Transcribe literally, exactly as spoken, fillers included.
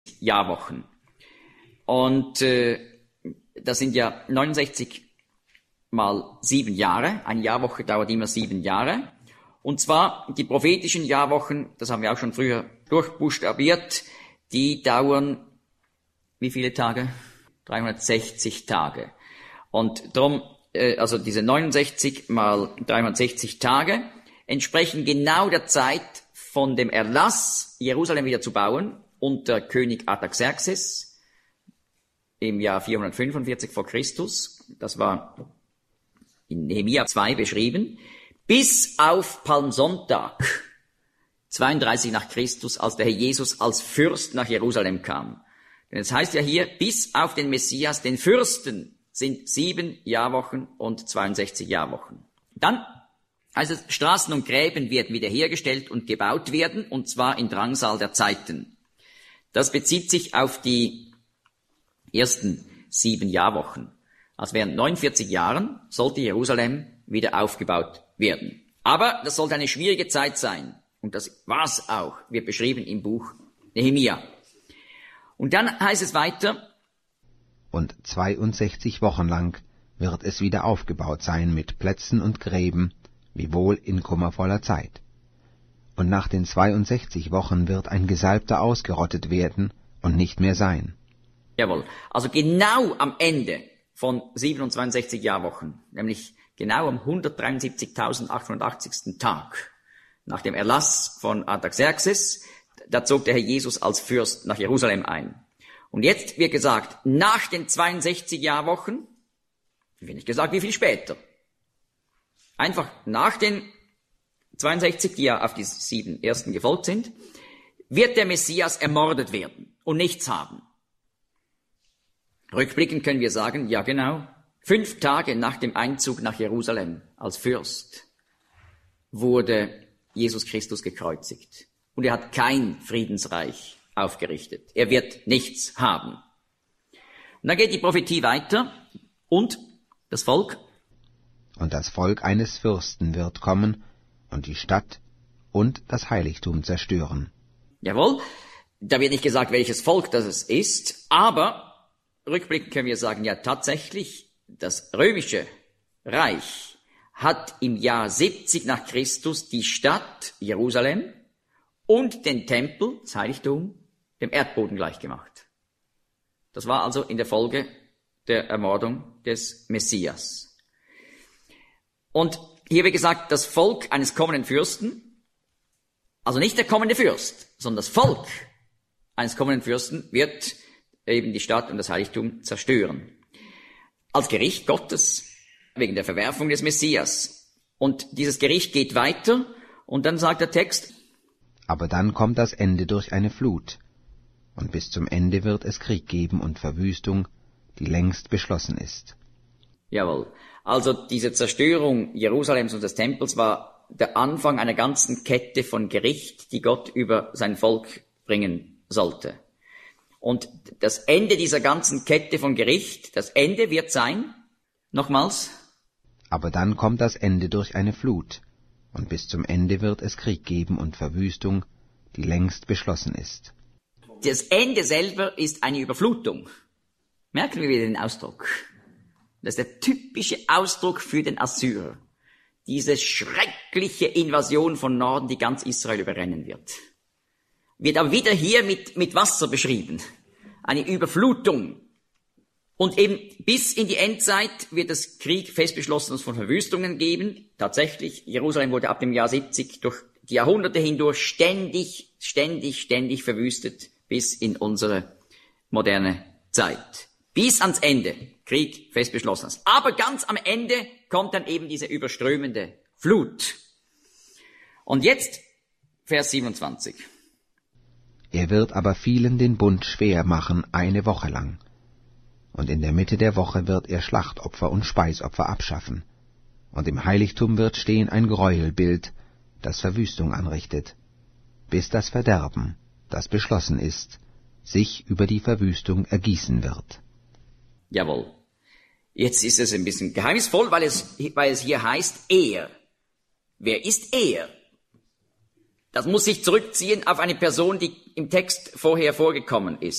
Jahrwochen. Und äh, das sind ja neunundsechzig mal sieben Jahre. Eine Jahrwoche dauert immer sieben Jahre. Und zwar die prophetischen Jahrwochen, das haben wir auch schon früher durchbuchstabiert, die dauern wie viele Tage? dreihundertsechzig Tage. Und darum, äh, also diese neunundsechzig mal dreihundertsechzig Tage entsprechen genau der Zeit von dem Erlass, Jerusalem wieder zu bauen, unter König Artaxerxes im Jahr vierhundertfünfundvierzig vor Christus. Das war in Nehemia zwei beschrieben, bis auf Palmsonntag, zweiunddreißig nach Christus, als der Herr Jesus als Fürst nach Jerusalem kam. Denn es heißt ja hier, bis auf den Messias, den Fürsten, sind sieben Jahrwochen und zweiundsechzig Jahrwochen. Dann heißt es, Straßen und Gräben werden wiederhergestellt und gebaut werden, und zwar in Drangsal der Zeiten. Das bezieht sich auf die ersten sieben Jahrwochen. Also während neunundvierzig Jahren sollte Jerusalem wieder aufgebaut werden. Aber das sollte eine schwierige Zeit sein. Und das war's auch, wird beschrieben im Buch Nehemia. Und dann heißt es weiter, und zweiundsechzig Wochen lang wird es wieder aufgebaut sein mit Plätzen und Gräben, wiewohl in kummervoller Zeit. Und nach den zweiundsechzig Wochen wird ein Gesalbter ausgerottet werden und nicht mehr sein. Jawohl, also genau am Ende von siebenundzwanzig Jahrwochen, nämlich genau am hundertdreiundsiebzigtausendachthundertachtzigsten Tag nach dem Erlass von Artaxerxes, da zog der Herr Jesus als Fürst nach Jerusalem ein. Und jetzt wird gesagt, nach den zweiundsechzig Jahrwochen, wird nicht gesagt, wie viel später, einfach nach den zweiundsechzig, die ja auf die sieben ersten gefolgt sind, wird der Messias ermordet werden und nichts haben. Rückblickend können wir sagen, ja genau, fünf Tage nach dem Einzug nach Jerusalem als Fürst wurde Jesus Christus gekreuzigt. Und er hat kein Friedensreich aufgerichtet. Er wird nichts haben. Und dann geht die Prophetie weiter. Und das Volk? Und das Volk eines Fürsten wird kommen und die Stadt und das Heiligtum zerstören. Jawohl, da wird nicht gesagt, welches Volk das es ist, aber rückblickend können wir sagen, ja tatsächlich, das römische Reich hat im Jahr siebzig nach Christus die Stadt Jerusalem und den Tempel, das Heiligtum, dem Erdboden gleichgemacht. Das war also in der Folge der Ermordung des Messias. Und hier wird gesagt, das Volk eines kommenden Fürsten, also nicht der kommende Fürst, sondern das Volk eines kommenden Fürsten wird eben die Stadt und das Heiligtum zerstören. Als Gericht Gottes, wegen der Verwerfung des Messias. Und dieses Gericht geht weiter und dann sagt der Text, aber dann kommt das Ende durch eine Flut, und bis zum Ende wird es Krieg geben und Verwüstung, die längst beschlossen ist. Jawohl. Also diese Zerstörung Jerusalems und des Tempels war der Anfang einer ganzen Kette von Gericht, die Gott über sein Volk bringen sollte. Und das Ende dieser ganzen Kette von Gericht, das Ende wird sein, nochmals, aber dann kommt das Ende durch eine Flut, und bis zum Ende wird es Krieg geben und Verwüstung, die längst beschlossen ist. Das Ende selber ist eine Überflutung. Merken wir wieder den Ausdruck. Das ist der typische Ausdruck für den Assyrer. Diese schreckliche Invasion von Norden, die ganz Israel überrennen wird. Wird aber wieder hier mit, mit Wasser beschrieben. Eine Überflutung. Und eben bis in die Endzeit wird es Krieg fest beschlossenes von Verwüstungen geben. Tatsächlich, Jerusalem wurde ab dem Jahr siebzig durch die Jahrhunderte hindurch ständig, ständig, ständig verwüstet bis in unsere moderne Zeit. Bis ans Ende. Krieg fest beschlossenes. Aber ganz am Ende kommt dann eben diese überströmende Flut. Und jetzt Vers siebenundzwanzig. Er wird aber vielen den Bund schwer machen eine Woche lang. Und in der Mitte der Woche wird er Schlachtopfer und Speisopfer abschaffen. Und im Heiligtum wird stehen ein Gräuelbild, das Verwüstung anrichtet, bis das Verderben, das beschlossen ist, sich über die Verwüstung ergießen wird. Jawohl. Jetzt ist es ein bisschen geheimnisvoll, weil es, weil es hier heißt, er. Wer ist er? Das muss sich zurückziehen auf eine Person, die im Text vorher vorgekommen ist.